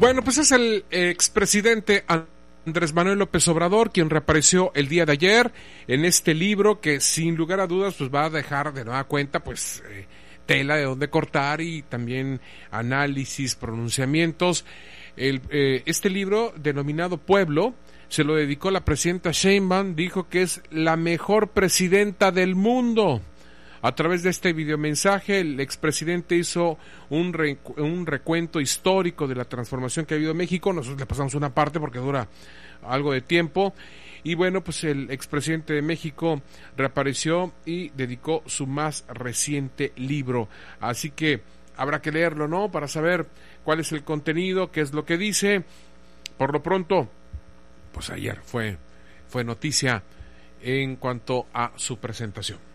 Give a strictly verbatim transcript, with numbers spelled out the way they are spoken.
Bueno, pues es el expresidente Andrés Manuel López Obrador quien reapareció el día de ayer en este libro que sin lugar a dudas pues va a dejar de nueva cuenta pues eh, tela de donde cortar y también análisis, pronunciamientos. El, eh, este libro denominado Pueblo se lo dedicó la presidenta Sheinbaum, dijo que es la mejor presidenta del mundo. A través de este videomensaje, el expresidente hizo un, re, un recuento histórico de la transformación que ha habido en México. Nosotros le pasamos una parte porque dura algo de tiempo. Y bueno, pues el expresidente de México reapareció y dedicó su más reciente libro. Así que habrá que leerlo, ¿no? Para saber cuál es el contenido, qué es lo que dice. Por lo pronto, pues ayer fue, fue noticia en cuanto a su presentación.